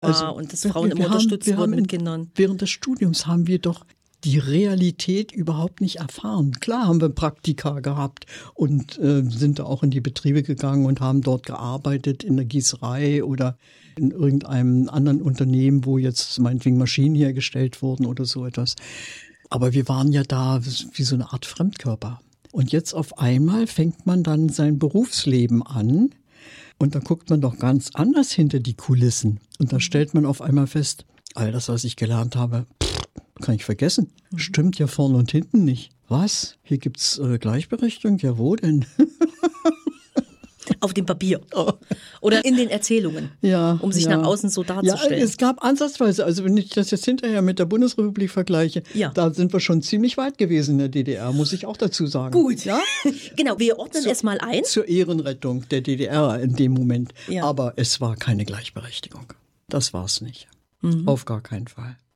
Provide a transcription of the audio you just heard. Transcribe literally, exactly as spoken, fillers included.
also, und dass Frauen wir, immer wir unterstützt haben, wir wurden haben mit Kindern. Während des Studiums haben wir doch die Realität überhaupt nicht erfahren. Klar haben wir Praktika gehabt und äh, sind da auch in die Betriebe gegangen und haben dort gearbeitet, in der Gießerei oder in irgendeinem anderen Unternehmen, wo jetzt meinetwegen Maschinen hergestellt wurden oder so etwas. Aber wir waren ja da wie so eine Art Fremdkörper. Und jetzt auf einmal fängt man dann sein Berufsleben an und da guckt man doch ganz anders hinter die Kulissen. Und da stellt man auf einmal fest, all das, was ich gelernt habe, kann ich vergessen. Stimmt ja vorne und hinten nicht. Was? Hier gibt's äh, Gleichberechtigung? Ja, wo denn? Auf dem Papier. Oh. Oder in den Erzählungen, ja, um sich ja. nach außen so darzustellen. Ja, es gab ansatzweise, also wenn ich das jetzt hinterher mit der Bundesrepublik vergleiche, ja. da sind wir schon ziemlich weit gewesen in der D D R, muss ich auch dazu sagen. Gut, ja? Genau, wir ordnen Zu, es mal ein. Zur Ehrenrettung der D D R in dem Moment. Ja. Aber es war keine Gleichberechtigung. Das war es nicht. Mhm. Auf gar keinen Fall.